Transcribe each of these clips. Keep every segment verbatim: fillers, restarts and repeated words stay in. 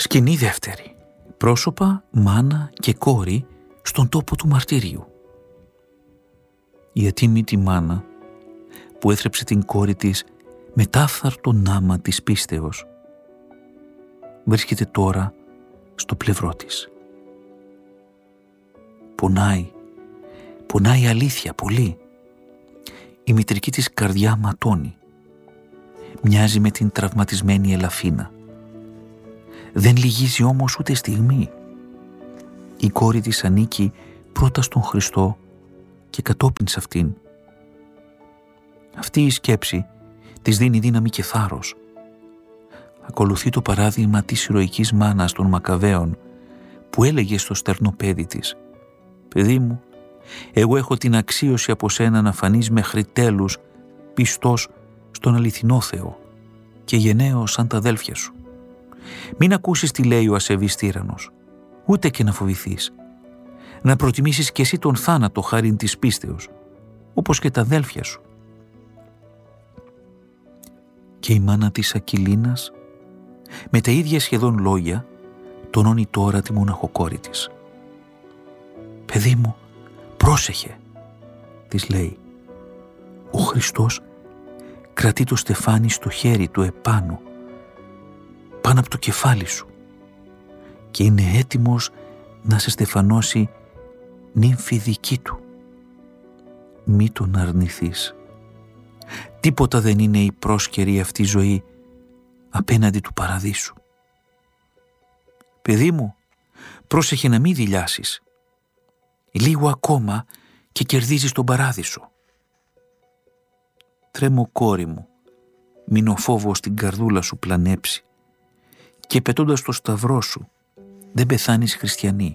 Σκηνή δεύτερη. Πρόσωπα, μάνα και κόρη στον τόπο του μαρτυρίου. Η ατίμητη μάνα που έθρεψε την κόρη της με τάφθαρτο νάμα της πίστεως βρίσκεται τώρα στο πλευρό της. Πονάει, πονάει αλήθεια πολύ. Η μητρική της καρδιά ματώνει. Μοιάζει με την τραυματισμένη Ελαφίνα. Δεν λυγίζει όμως ούτε στιγμή. Η κόρη της ανήκει πρώτα στον Χριστό και κατόπιν σε αυτήν. Αυτή η σκέψη της δίνει δύναμη και θάρρος. Ακολουθεί το παράδειγμα της ηρωικής μάνας των Μακαβαίων που έλεγε στο στερνό παιδί της: «Παιδί μου, εγώ έχω την αξίωση από σένα να φανείς μέχρι τέλους πιστός στον αληθινό Θεό και γενναίος σαν τα αδέλφια σου. Μην ακούσεις τι λέει ο ασεβής τύραννος, ούτε και να φοβηθείς. Να προτιμήσεις κι εσύ τον θάνατο χάριν της πίστεως, όπως και τα αδέλφια σου». Και η μάνα της Ακυλίνας, με τα ίδια σχεδόν λόγια, τονώνει τώρα τη μοναχοκόρη της. «Παιδί μου, πρόσεχε», της λέει. «Ο Χριστός κρατεί το στεφάνι στο χέρι του επάνω, πάνω από το κεφάλι σου, και είναι έτοιμος να σε στεφανώσει νύμφη δική του. Μη τον αρνηθείς. Τίποτα δεν είναι η πρόσκαιρη αυτή ζωή απέναντι του παραδείσου. Παιδί μου, πρόσεχε να μην δειλιάσεις. Λίγο ακόμα και κερδίζεις τον παράδεισο. Τρέμω, κόρη μου, μην ο φόβος στην καρδούλα σου πλανέψει και πετώντας το σταυρό σου δεν πεθάνεις χριστιανή.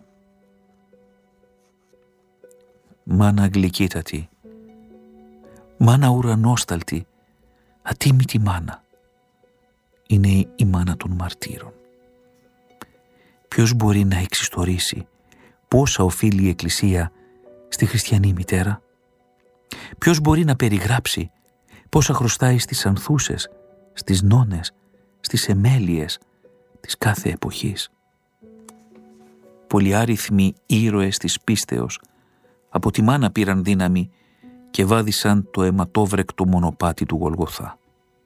Μάνα γλυκύτατη, μάνα ουρανόσταλτη, ατίμητη μάνα, είναι η μάνα των μαρτύρων. Ποιος μπορεί να εξιστορήσει πόσα οφείλει η Εκκλησία στη χριστιανή μητέρα? Ποιος μπορεί να περιγράψει πόσα χρωστάει στις ανθούσες, στις νόνες, στις εμέλειες της κάθε εποχής? Πολυάριθμοι ήρωες της πίστεως από τη μάνα πήραν δύναμη και βάδισαν το αιματόβρεκτο μονοπάτι του Γολγοθά.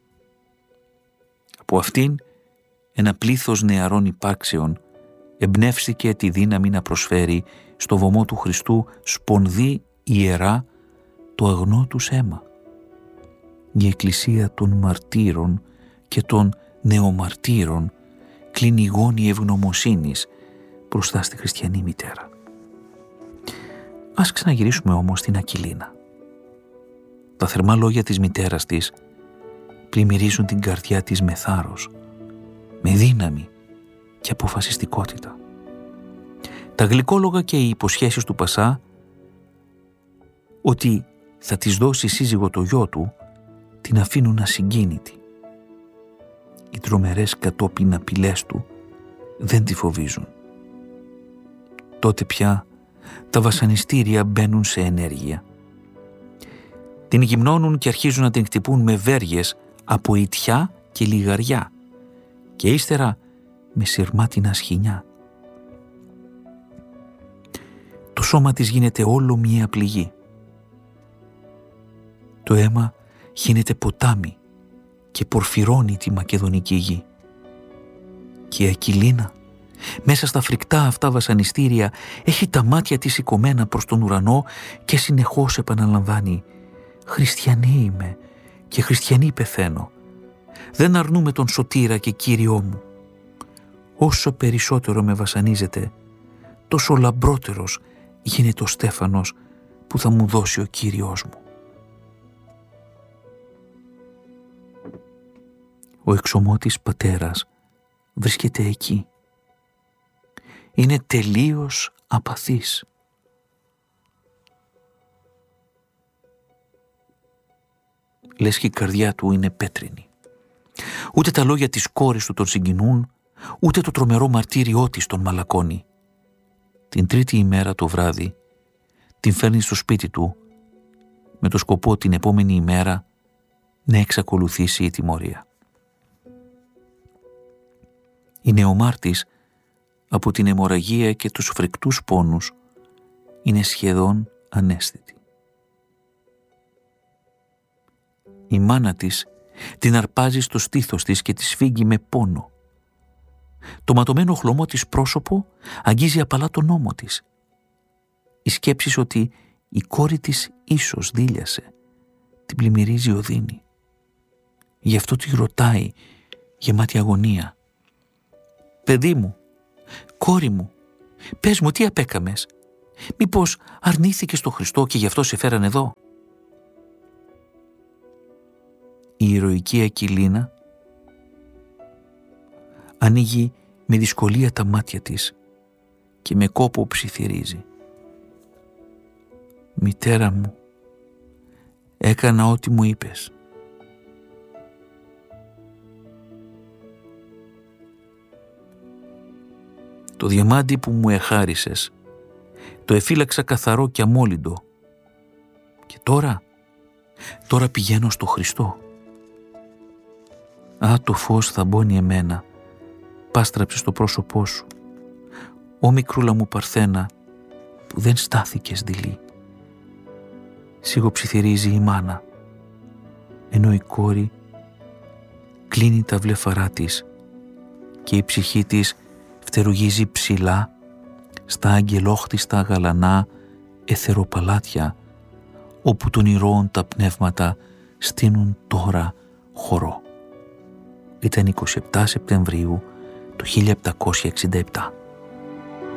Από αυτήν ένα πλήθος νεαρών υπάρξεων εμπνεύστηκε τη δύναμη να προσφέρει στο βωμό του Χριστού σπονδί ιερά το αγνό τους αίμα. Η Εκκλησία των μαρτύρων και των νεομαρτύρων κλείνει γόνη ευγνωμοσύνης μπροστά στη χριστιανή μητέρα. Ας ξαναγυρίσουμε όμως στην Ακυλίνα. Τα θερμά λόγια της μητέρας της πλημμυρίζουν την καρδιά της με θάρρος, με δύναμη και αποφασιστικότητα. Τα γλυκόλογα και οι υποσχέσεις του Πασά ότι θα της δώσει σύζυγο το γιο του την αφήνουν ασυγκίνητη. Οι τρομερές κατόπιν απειλές του δεν τη φοβίζουν. Τότε πια τα βασανιστήρια μπαίνουν σε ενέργεια. Την γυμνώνουν και αρχίζουν να την χτυπούν με βέργες από ιτιά και λιγαριά και ύστερα με σειρμάτινα σχοινιά. Το σώμα της γίνεται όλο μία πληγή. Το αίμα γίνεται ποτάμι και πορφυρώνει τη μακεδονική γη. Και η Ακυλίνα, μέσα στα φρικτά αυτά βασανιστήρια, έχει τα μάτια της σηκωμένα προς τον ουρανό και συνεχώς επαναλαμβάνει: «Χριστιανή είμαι και χριστιανή πεθαίνω. Δεν αρνούμε τον σωτήρα και Κύριό μου. Όσο περισσότερο με βασανίζεται, τόσο λαμπρότερος γίνεται ο στέφανος που θα μου δώσει ο Κύριος μου». Ο εξομότης πατέρας βρίσκεται εκεί. Είναι τελείως απαθής. Λες και η καρδιά του είναι πέτρινη. Ούτε τα λόγια της κόρης του τον συγκινούν, ούτε το τρομερό μαρτύριό της τον μαλακώνει. Την τρίτη ημέρα το βράδυ την φέρνει στο σπίτι του με το σκοπό την επόμενη ημέρα να εξακολουθήσει η τιμωρία. Η νεομάρτης από την αιμορραγία και τους φρικτούς πόνους είναι σχεδόν αναίσθητη. Η μάνα της την αρπάζει στο στήθος της και τη σφίγγει με πόνο. Το ματωμένο χλωμό της πρόσωπο αγγίζει απαλά τον ώμο της. Η σκέψη ότι η κόρη της ίσως δίλιασε την πλημμυρίζει οδύνη. Γι' αυτό τη ρωτάει γεμάτη αγωνία. «Παιδί μου, κόρη μου, πες μου τι απέκαμες. Μήπως αρνήθηκες τον Χριστό και γι' αυτό σε φέραν εδώ?» Η ηρωική Ακυλίνα ανοίγει με δυσκολία τα μάτια της και με κόπο ψιθυρίζει. «Μητέρα μου, έκανα ό,τι μου είπες. Το διαμάντι που μου εχάρισες το εφύλαξα καθαρό και αμόλυντο. Και τώρα, τώρα πηγαίνω στο Χριστό. Α, το φως θαμπώνει εμένα, πάστραψε στο πρόσωπό σου. Ω μικρούλα μου Παρθένα, που δεν στάθηκες δειλή. Σιγοψιθυρίζει η μάνα, ενώ η κόρη κλείνει τα βλέφαρά της και η ψυχή της φτερουγίζει ψηλά στα αγγελόχτιστα γαλανά εθεροπαλάτια, όπου των ηρώων τα πνεύματα στείνουν τώρα χορό. Ήταν εικοστή εβδόμη Σεπτεμβρίου του χίλια επτακόσια εξήντα επτά.